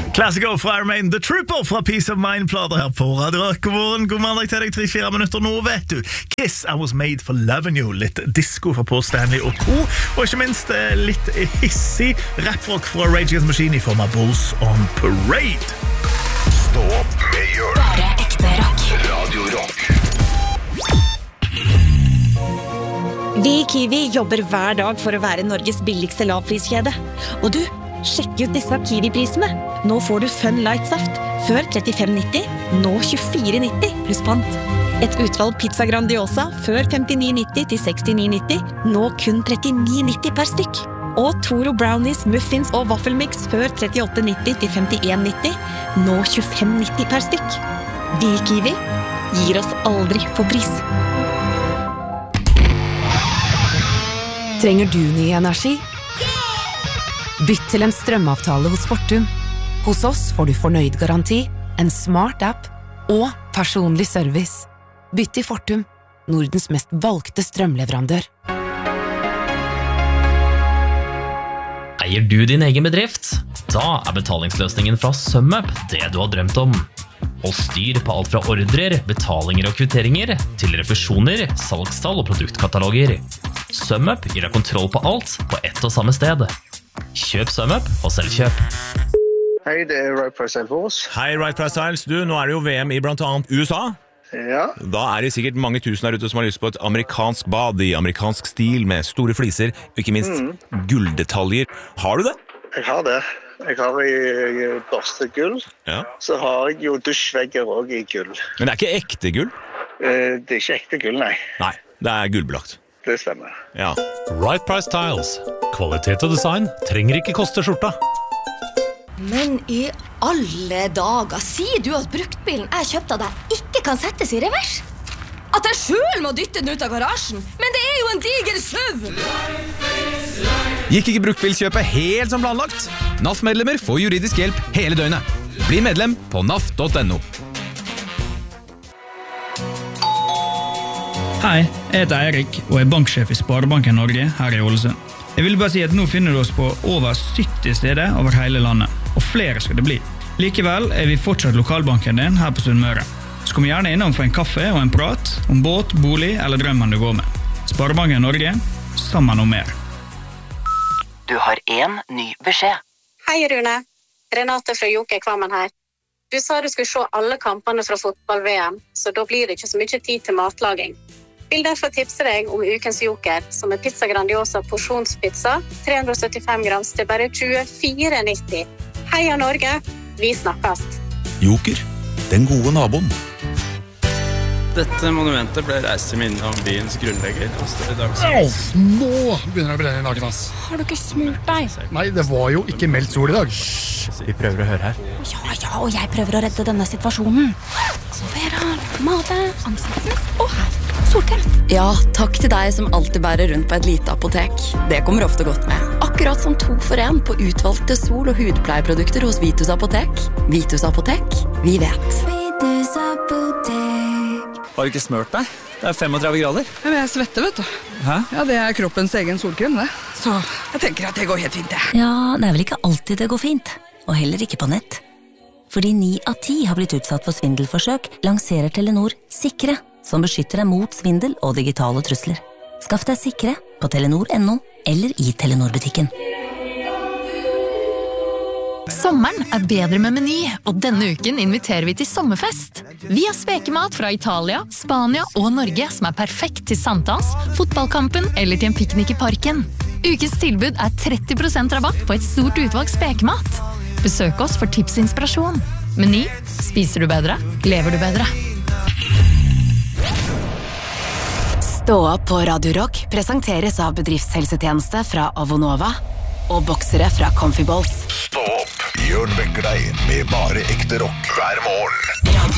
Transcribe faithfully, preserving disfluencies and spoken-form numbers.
Classical fra Iron Maiden, The Trooper fra Peace of Mind-plater her på Radio Rock. God morgen, god mandag til deg, tre fire minutter nå, vet du. Kiss, I Was Made for Loving You, litt disco fra Paul Stanley og co. Og ikke minst litt hissig rap-rock fra Rage Against the Machine i form av Bulls on Parade. Stå opp med Jørn. Bare ekte rock. Radio Rock. Vi i Kiwi jobber hver dag for å være Norges billigste lavpriskjede. Og du, sjekk ut disse Kiwi-prisene. Nå får du Fun Light-saft, før trettifem nitti, nå tjuefire nitti pluss pant. Et utvalg pizza Grandiosa, før femtini nitti til sekstini nitti, nå kun trettini nitti per stykk. Og Toro Brownies, Muffins og Waffelmix, før trettiåtte nitti til femtien nitti, nå tjuefem nitti per stykk. Vi i Kiwi gir oss aldri på pris. Trenger du ny energi? Bytt til en strømavtale hos Fortum. Hos oss får du fornøyd garanti, en smart app og personlig service. Bytt til Fortum, Nordens mest valgte strømleverandør. Eier du din egen bedrift? Da er betalingsløsningen fra SumUp det du har drømt om. Og styr på alt fra ordrer, betalinger og kvitteringer til refusjoner, salgstall og produktkataloger. SumUp gir deg kontroll på alt på ett og samme sted. Kjøp SumUp og selvkjøp. Hei, det er Right Price Styles. Hei, Right Price Styles. Du, nå er det jo V M i blant annet U S A. Ja. Da er det sikkert mange tusen der ute som har lyst på et amerikansk bad i amerikansk stil med store fliser, og ikke minst mm. gulldetaljer. Har du det? Jeg har det. Jeg har i børste gull. Ja. Så har jeg jo dusjvegger også i gull. Men det er ikke ekte gull? Eh, det er ikke ekte gull, nei. Nei, det er gullbelagt. Det stemmer. Ja. Right Price Styles. Kvalitet og design trenger ikke koste skjorta. Men i alle dager, sier du at bruktbilen jeg kjøpte av deg ikke kan settes i revers? At jeg selv må dytte den ut av garasjen? Men det er jo en diger søv! Gikk ikke bruktbilkjøpet helt som planlagt? N A F-medlemmer får juridisk hjelp hele døgnet. Bli medlem på N A F punktum N O. Hei, jeg heter Eirik og er banksjef i Sparebanken Norge her i Ålesund. Jeg vil bare si at nå finner du oss på over sytti steder over hele landet, og flere skal det bli. Likevel er vi fortsatt lokalbanken din her på Sunnmøre. Så kom gjerne innom for en kaffe og en prat om båt, bolig eller drømmen du går med. Sparebanken Norge, sammen om mer. Du har en ny beskjed. Hei Rune, Renate fra Joker Kvammen her. Du sa du skulle se alle kampene fra fotball-V M, så da blir det ikke så mye tid til matlaging. Vil derfor tipse deg om ukens Joker, som er pizza Grandiosa porsjonspizza, tre hundre og syttifem grams til bare tjuefire nitti. Heia Norge, vi snakkes. Joker, den gode naboen. Dette monumentet ble reist i minne om byens grunnlegger. Au, nå begynner det å brenne i naken, ass. Har du ikke smurt deg? Nei, det var jo ikke meldt sol i dag. Shhh, vi prøver å høre her. Ja, ja, og jeg prøver å redde denne situasjonen. Vera, male, ansiktsmess og her. Solkrem. Ja, takk til deg som alltid bærer rundt på et lite apotek. Det kommer ofte godt med. Akkurat som to for en på utvalgte sol- og hudpleieprodukter hos Vitus Apotek. Vitus Apotek, vi vet. Vitus Apotek. Har du ikke smørt deg? Det er femogtredve grader. Ja, men jeg svetter, vet du. Hæ? Ja, det er kroppens egen solkrem, det. Så jeg tenker at det går helt fint, det. Ja, det er vel ikke alltid det går fint. Og heller ikke på nett. Fordi ni av ti har blitt utsatt for svindelforsøk, lanserer Telenor Sikre, som beskytter deg mot svindel og digitale trusler. Skaff deg Sikre på telenor punktum no eller i Telenor-butikken. Sommeren er bedre med Meny, og denne uken inviterer vi til sommerfest. Vi har spekemat fra Italia, Spania og Norge som er perfekt til sankthans, fotballkampen eller til en piknik i parken. Ukens tilbud er tretti prosent rabatt på et stort utvalg spekemat. Besøk oss for tips og inspirasjon. Meny, spiser du bedre, lever du bedre. Stå opp på Radio Rock presenteres av bedriftshelsetjeneste fra Avonova og boksere fra Comfy Balls. Stå opp, Jørn vekker deg med bare ekte rock hver morgen.